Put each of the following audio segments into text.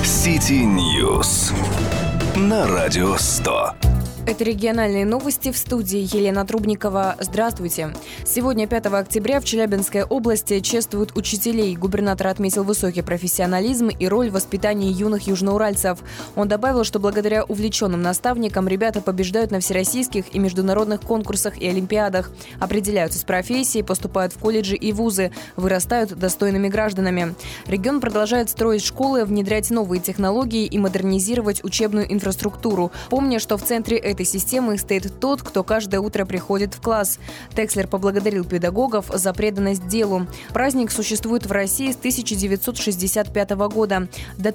City News на Радио 100. Это региональные новости, в студии Елена Трубникова. Здравствуйте. Сегодня, 5 октября, в Челябинской области чествуют учителей. Губернатор отметил высокий профессионализм и роль в воспитании юных южноуральцев. Он добавил, что благодаря увлеченным наставникам ребята побеждают на всероссийских и международных конкурсах и олимпиадах, определяются с профессией, поступают в колледжи и вузы, вырастают достойными гражданами. Регион продолжает строить школы, внедрять новые технологии и модернизировать учебную инфраструктуру, помня, что в центре этой системы стоит тот, кто каждое утро приходит в класс. Текслер поблагодарил педагогов за преданность делу. Праздник существует в России с 1965 года. До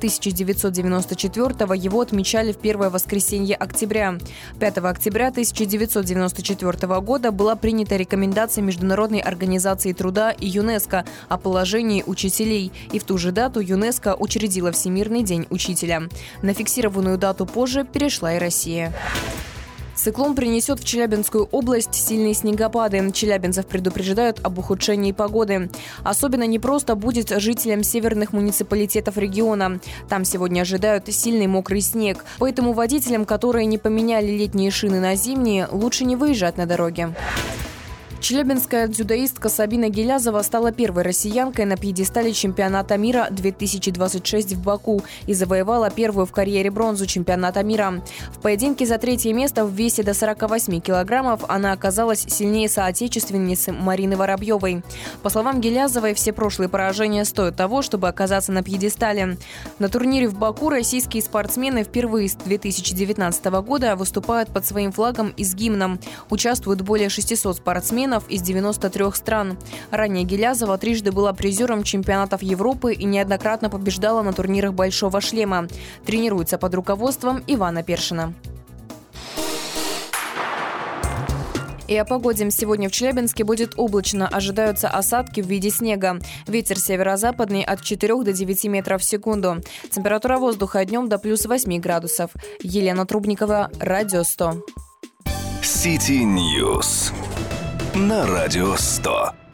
1994 его отмечали в первое воскресенье октября. 5 октября 1994 года была принята рекомендация Международной организации труда и ЮНЕСКО о положении учителей. И в ту же дату ЮНЕСКО учредила Всемирный день учителя. На фиксированную дату позже перешла и Россия. Циклон принесет в Челябинскую область сильные снегопады. Челябинцев предупреждают об ухудшении погоды. Особенно непросто будет жителям северных муниципалитетов региона. Там сегодня ожидают сильный мокрый снег. Поэтому водителям, которые не поменяли летние шины на зимние, лучше не выезжать на дороге. Челябинская дзюдоистка Сабина Гилязова стала первой россиянкой на пьедестале чемпионата мира 2026 в Баку и завоевала первую в карьере бронзу чемпионата мира. В поединке за третье место в весе до 48 килограммов она оказалась сильнее соотечественницы Марины Воробьевой. По словам Гилязовой, все прошлые поражения стоят того, чтобы оказаться на пьедестале. На турнире в Баку российские спортсмены впервые с 2019 года выступают под своим флагом и с гимном. Участвуют более 600 спортсменов из 93 стран. Ранее Гилязова трижды была призером чемпионатов Европы и неоднократно побеждала на турнирах «Большого шлема». Тренируется под руководством Ивана Першина. И о погоде. Сегодня в Челябинске будет облачно. Ожидаются осадки в виде снега. Ветер северо-западный от 4 до 9 метров в секунду. Температура воздуха днем до плюс 8 градусов. Елена Трубникова, Радио 100. City News на Радио 100.